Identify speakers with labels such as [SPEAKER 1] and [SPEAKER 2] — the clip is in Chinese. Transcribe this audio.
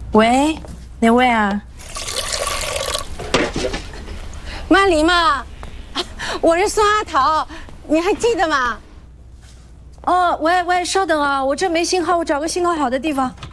[SPEAKER 1] 喂，哪位啊？
[SPEAKER 2] 妈黎嘛，我是孙阿桃，你还记得吗？
[SPEAKER 1] 哦，喂，稍等啊，我这没信号，我找个信号好的地方。